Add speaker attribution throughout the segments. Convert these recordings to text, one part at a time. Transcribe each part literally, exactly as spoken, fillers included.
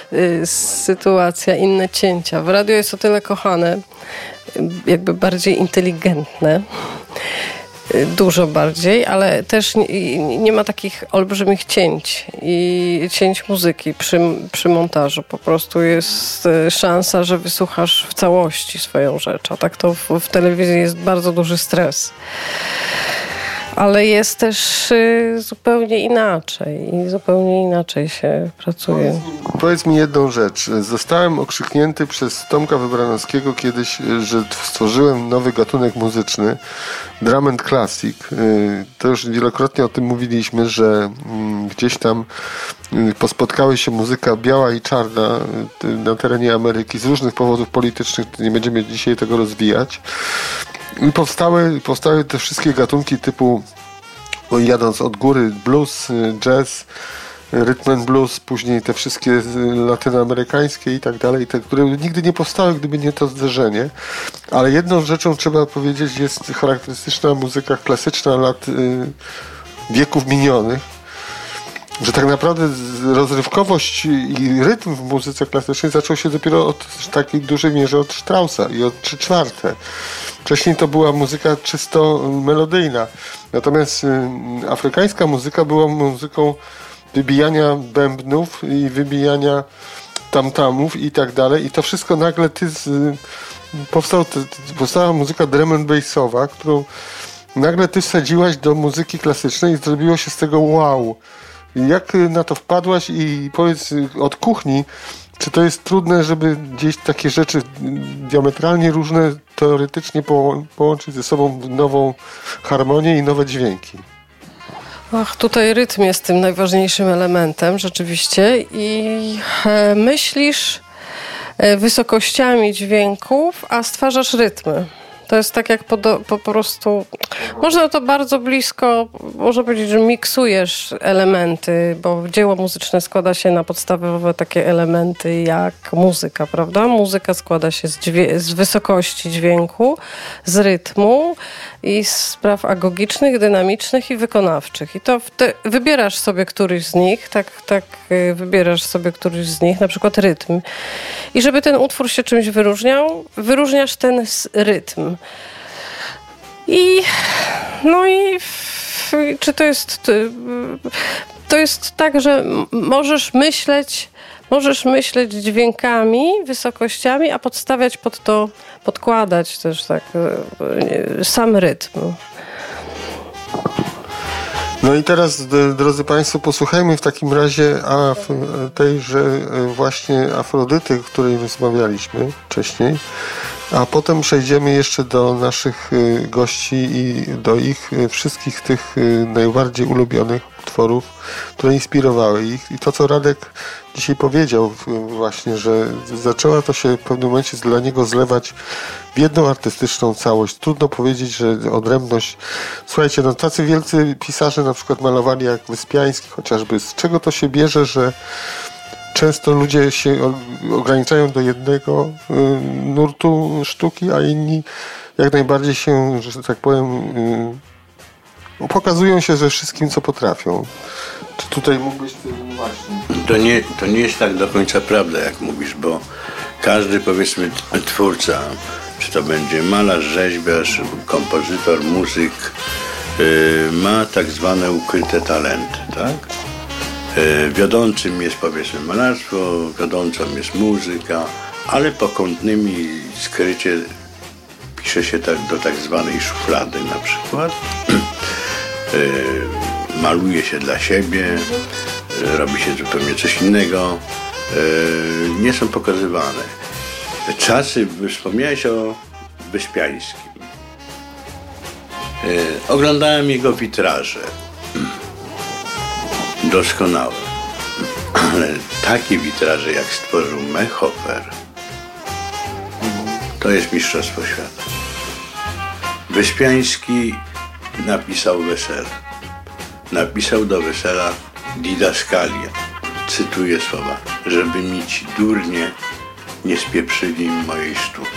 Speaker 1: y, sytuacja, inne cięcia. W radiu jest o tyle kochane, jakby bardziej inteligentne. Dużo bardziej, ale też nie, nie ma takich olbrzymich cięć i cięć muzyki przy, przy montażu. Po prostu jest szansa, że wysłuchasz w całości swoją rzecz, a tak to w, w telewizji jest bardzo duży stres. Ale jest też y, zupełnie inaczej i zupełnie inaczej się pracuje.
Speaker 2: Powiedz, powiedz mi jedną rzecz. Zostałem okrzyknięty przez Tomka Wybranowskiego kiedyś, że stworzyłem nowy gatunek muzyczny, drum and classic. To już wielokrotnie o tym mówiliśmy, że gdzieś tam pospotkały się muzyka biała i czarna na terenie Ameryki z różnych powodów politycznych. Nie będziemy dzisiaj tego rozwijać. I powstały, powstały te wszystkie gatunki typu, jadąc od góry, blues, jazz, rhythm and blues, później te wszystkie latynoamerykańskie i tak dalej, te, które nigdy nie powstały, gdyby nie to zderzenie. Ale jedną rzeczą trzeba powiedzieć, jest charakterystyczna muzyka klasyczna lat y, wieków minionych, że tak naprawdę rozrywkowość i rytm w muzyce klasycznej zaczął się dopiero od w takiej dużej mierze od Straussa i od trzy czwarte. Wcześniej to była muzyka czysto melodyjna. Natomiast y, afrykańska muzyka była muzyką wybijania bębnów i wybijania tamtamów i tak dalej. I to wszystko nagle ty z, powstał, ty, powstała muzyka drum and bassowa, którą nagle ty wsadziłaś do muzyki klasycznej i zrobiło się z tego wow. Jak na to wpadłaś i powiedz od kuchni, czy to jest trudne, żeby gdzieś takie rzeczy diametralnie różne teoretycznie po, połączyć ze sobą w nową harmonię i nowe dźwięki?
Speaker 1: Ach, tutaj rytm jest tym najważniejszym elementem rzeczywiście i e, myślisz e, wysokościami dźwięków, a stwarzasz rytmy. To jest tak jak po, po prostu, można to bardzo blisko, można powiedzieć, że miksujesz elementy, bo dzieło muzyczne składa się na podstawowe takie elementy jak muzyka, prawda? Muzyka składa się z, dźwię- z wysokości dźwięku, z rytmu i z spraw agogicznych, dynamicznych i wykonawczych. I to te, wybierasz sobie któryś z nich, tak, tak wybierasz sobie któryś z nich, na przykład rytm. I żeby ten utwór się czymś wyróżniał, wyróżniasz ten rytm. I no i w, czy to jest to jest tak, że możesz myśleć możesz myśleć dźwiękami, wysokościami, a podstawiać pod to, podkładać też tak sam rytm.
Speaker 2: No i teraz, drodzy Państwo, posłuchajmy w takim razie af- tejże właśnie Afrodyty, o której rozmawialiśmy wcześniej, a potem przejdziemy jeszcze do naszych gości i do ich wszystkich tych najbardziej ulubionych utworów, które inspirowały ich. I to, co Radek dzisiaj powiedział właśnie, że zaczęła to się w pewnym momencie dla niego zlewać w jedną artystyczną całość. Trudno powiedzieć, że odrębność... Słuchajcie, no tacy wielcy pisarze na przykład malowali jak Wyspiański chociażby. Z czego to się bierze, że często ludzie się ograniczają do jednego y, nurtu sztuki, a inni jak najbardziej się, że tak powiem, y, pokazują się ze wszystkim, co potrafią. Czy tutaj mógłbyś ty właśnie...
Speaker 3: To nie, to nie jest tak do końca prawda, jak mówisz, bo każdy, powiedzmy, twórca, czy to będzie malarz, rzeźbiarz, kompozytor, muzyk, yy, ma tak zwane ukryte talenty, tak? Yy, wiodącym jest, powiedzmy, malarstwo, wiodącą jest muzyka, ale pokątnymi skrycie pisze się tak do tak zwanej szuflady na przykład. Yy, maluje się dla siebie, yy, robi się zupełnie coś innego. Yy, nie są pokazywane. Czasy, wspomniałeś o Wyspiańskim. Yy, oglądałem jego witraże. Doskonałe. Ale takie witraże, jak stworzył Mehofer, to jest mistrzostwo świata. Wyspiański napisał Wesele. Napisał do Wesela didaskalię. Cytuję słowa: żeby mi ci durnie nie spieprzyli mojej sztuki.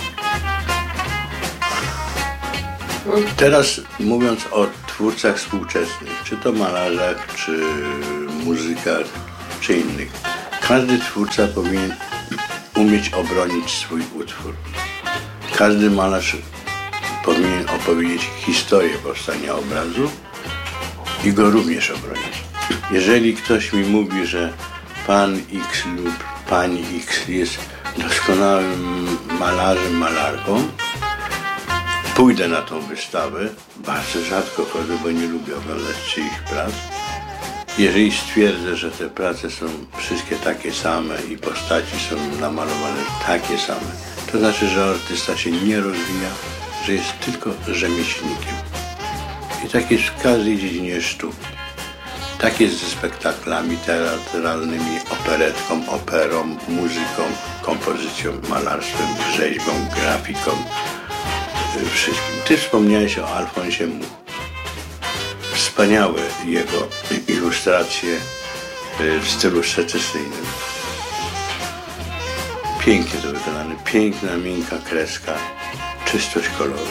Speaker 3: Teraz mówiąc o twórcach współczesnych, czy to malarzach, czy muzykach, czy innych, Każdy twórca powinien umieć obronić swój utwór. Każdy malarz powinien opowiedzieć historię powstania obrazu i go również obronić. Jeżeli ktoś mi mówi, że pan X lub pani X jest doskonałym malarzem, malarką, pójdę na tą wystawę, bardzo rzadko chodzę, bo nie lubię oglądać czyich prac. Jeżeli stwierdzę, że te prace są wszystkie takie same i postaci są namalowane takie same, to znaczy, że artysta się nie rozwija, że jest tylko rzemieślnikiem. I tak jest w każdej dziedzinie sztuki. Tak jest ze spektaklami teatralnymi, operetką, operą, muzyką, kompozycją, malarstwem, rzeźbą, grafiką, wszystkim. Ty wspomniałeś o Alfonsie Much. Wspaniałe jego ilustracje w stylu secesyjnym. Pięknie to wykonane, piękna, miękka kreska, czystość koloru.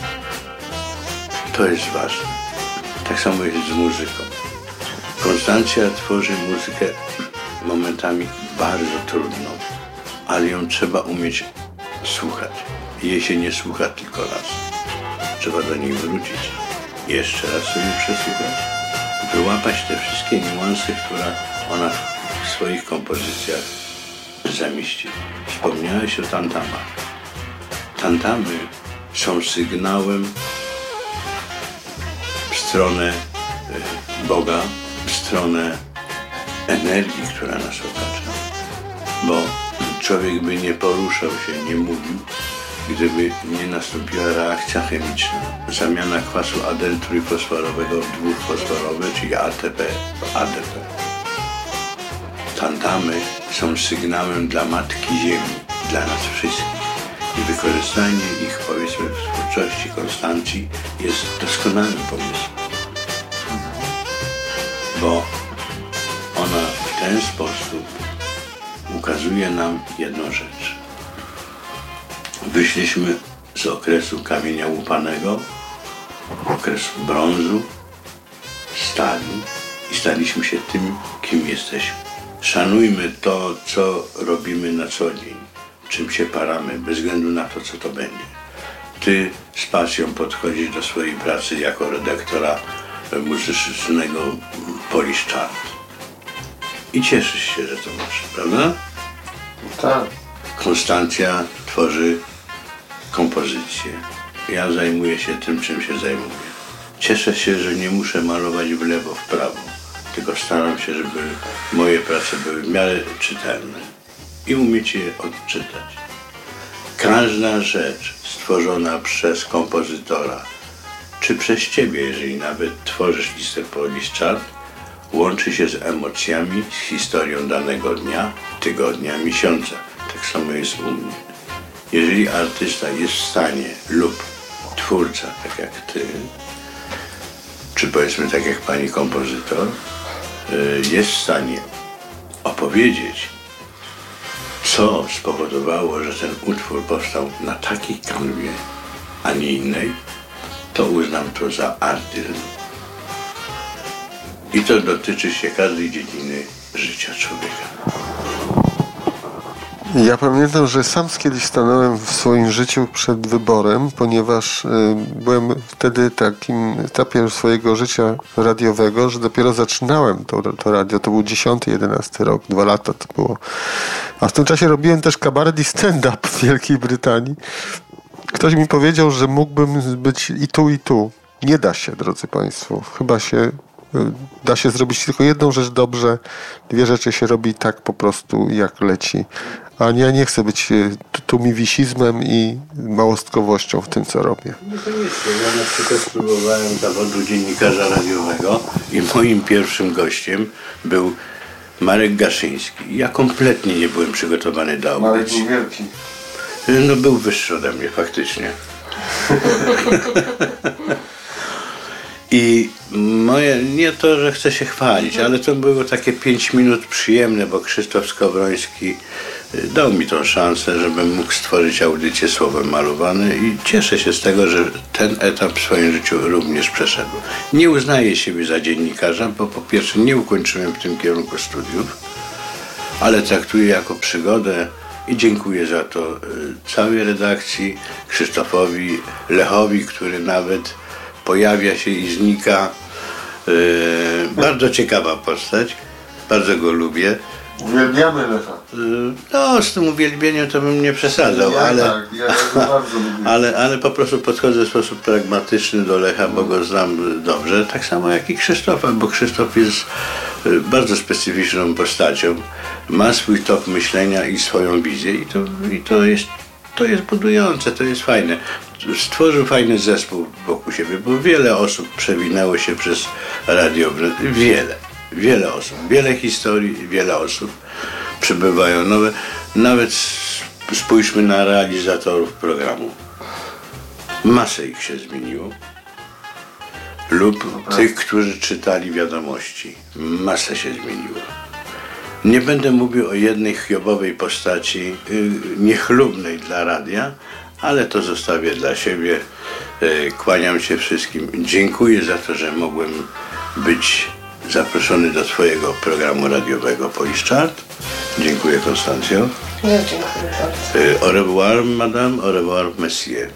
Speaker 3: To jest ważne. Tak samo jest z muzyką. Konstancja tworzy muzykę momentami bardzo trudną, ale ją trzeba umieć słuchać. Jej się nie słucha tylko raz. Trzeba do niej wrócić, jeszcze raz sobie przesłuchać, wyłapać te wszystkie niuanse, które ona w swoich kompozycjach zamieści. Wspomniałeś o tantamach. Tantamy są sygnałem w stronę Boga, w stronę energii, która nas otacza. Bo człowiek by nie poruszał się, nie mówił, gdyby nie nastąpiła reakcja chemiczna. Zamiana kwasu adenyltrójfosforowego w dwufosforowy, czyli A T P w A D P. Tantamy są sygnałem dla Matki Ziemi, dla nas wszystkich. I wykorzystanie ich, powiedzmy, w twórczości Konstancji jest doskonałym pomysłem. Bo ona w ten sposób ukazuje nam jedną rzecz. Wyszliśmy z okresu kamienia łupanego, okresu brązu, stali i staliśmy się tym, kim jesteśmy. Szanujmy to, co robimy na co dzień, czym się paramy, bez względu na to, co to będzie. Ty z pasją podchodzisz do swojej pracy jako redaktora muzycznego Polish Chart. I cieszysz się, że to masz, prawda?
Speaker 2: Tak.
Speaker 3: Konstancja tworzy kompozycję. Ja zajmuję się tym, czym się zajmuję. Cieszę się, że nie muszę malować w lewo, w prawo, tylko staram się, żeby moje prace były w miarę czytelne i umieć je odczytać. Każda rzecz stworzona przez kompozytora, czy przez ciebie, jeżeli nawet tworzysz listę Polish Chart, łączy się z emocjami, z historią danego dnia, tygodnia, miesiąca. Tak samo jest u mnie. Jeżeli artysta jest w stanie lub twórca, tak jak ty, czy powiedzmy tak jak pani kompozytor, jest w stanie opowiedzieć, co spowodowało, że ten utwór powstał na takiej kanwie, a nie innej, to uznam to za artyzm. I to dotyczy się każdej dziedziny życia człowieka.
Speaker 2: Ja pamiętam, że sam kiedyś stanąłem w swoim życiu przed wyborem, ponieważ y, byłem wtedy w takim etapie swojego życia radiowego, że dopiero zaczynałem to, to radio. To był dziesiąty, jedenasty rok, dwa lata to było. A w tym czasie robiłem też kabaret i stand-up w Wielkiej Brytanii. Ktoś mi powiedział, że mógłbym być i tu, i tu. Nie da się, drodzy państwo. Chyba się da się zrobić tylko jedną rzecz dobrze. Dwie rzeczy się robi tak po prostu, jak leci. A ja nie chcę być tumiwisizmem i małostkowością w tym, co robię.
Speaker 3: Niekoniecznie. Ja na przykład spróbowałem zawodu dziennikarza radiowego i moim pierwszym gościem był Marek Gaszyński. Ja kompletnie nie byłem przygotowany do audycji.
Speaker 2: Marek był wielki.
Speaker 3: No był wyższy ode mnie faktycznie. I moje, nie to, że chcę się chwalić, ale to było takie pięć minut przyjemne, bo Krzysztof Skowroński dał mi tą szansę, żebym mógł stworzyć audycję słowem malowane i cieszę się z tego, że ten etap w swoim życiu również przeszedł. Nie uznaję siebie za dziennikarza, bo po pierwsze nie ukończyłem w tym kierunku studiów, ale traktuję jako przygodę i dziękuję za to całej redakcji, Krzysztofowi Lechowi, który nawet pojawia się i znika. Bardzo ciekawa postać, bardzo go lubię.
Speaker 2: Uwielbiamy Lecha.
Speaker 3: No, z tym uwielbieniem to bym nie przesadzał,
Speaker 2: ja
Speaker 3: ale,
Speaker 2: tak, ja go bardzo lubię.
Speaker 3: ale, ale po prostu podchodzę w sposób pragmatyczny do Lecha, bo go znam dobrze, tak samo jak i Krzysztofa, bo Krzysztof jest bardzo specyficzną postacią, ma swój tok myślenia i swoją wizję i to, i to jest to jest budujące, to jest fajne. Stworzył fajny zespół wokół siebie, bo wiele osób przewinęło się przez Radio Wnet. Wiele, wiele osób, wiele historii, wiele osób przybywają nowe. Nawet spójrzmy na realizatorów programu. Masę ich się zmieniło. Lub tych, którzy czytali wiadomości. Masę się zmieniło. Nie będę mówił o jednej hiobowej postaci, yy, niechlubnej dla radia, ale to zostawię dla siebie. Yy, kłaniam się wszystkim. Dziękuję za to, że mogłem być zaproszony do twojego programu radiowego Polish Chart. Dziękuję, Konstancjo.
Speaker 1: Ja dziękuję bardzo.
Speaker 3: Yy, au revoir, madame, au revoir, monsieur.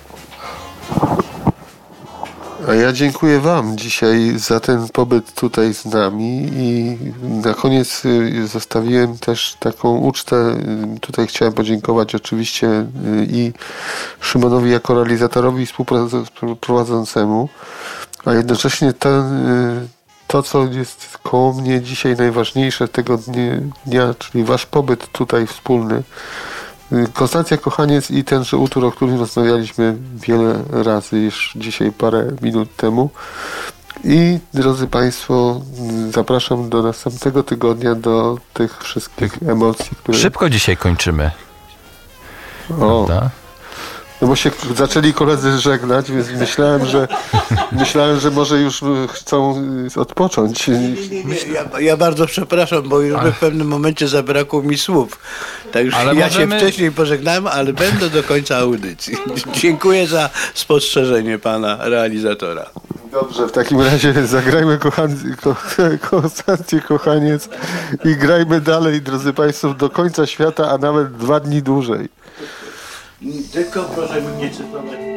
Speaker 2: A ja dziękuję wam dzisiaj za ten pobyt tutaj z nami i na koniec zostawiłem też taką ucztę. Tutaj chciałem podziękować oczywiście i Szymonowi jako realizatorowi i współprowadzącemu, a jednocześnie ten, to, co jest koło mnie dzisiaj najważniejsze tego dnia, czyli wasz pobyt tutaj wspólny. Konstancja Kochaniec i tenże utwór, o którym rozmawialiśmy wiele razy już dzisiaj parę minut temu. I drodzy Państwo, zapraszam do następnego tygodnia, do tych wszystkich emocji, które...
Speaker 4: Szybko dzisiaj kończymy.
Speaker 2: O,
Speaker 4: prawda?
Speaker 2: no bo się zaczęli koledzy żegnać, więc myślałem, że myślałem, że może już chcą odpocząć.
Speaker 3: Nie, nie, nie. Ja, ja bardzo przepraszam, bo już w pewnym momencie zabrakło mi słów. Tak już
Speaker 4: Ale
Speaker 3: ja
Speaker 4: możemy...
Speaker 3: się wcześniej pożegnałem, ale będę do końca audycji. Dziękuję za spostrzeżenie pana realizatora.
Speaker 2: Dobrze, w takim razie zagrajmy kochan... ko... Konstancję Kochaniec i grajmy dalej, drodzy Państwo, do końca świata, a nawet dwa dni dłużej.
Speaker 3: Tylko proszę mi nie cytować.